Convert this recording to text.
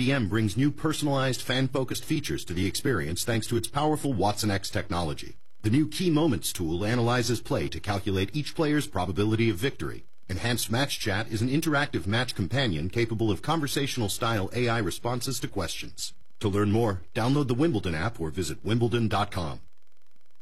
IBM brings new personalized, fan-focused features to the experience thanks to its powerful Watson X technology. The new Key Moments tool analyzes play to calculate each player's probability of victory. Enhanced Match Chat is an interactive match companion capable of conversational-style AI responses to questions. To learn more, download the Wimbledon app or visit wimbledon.com.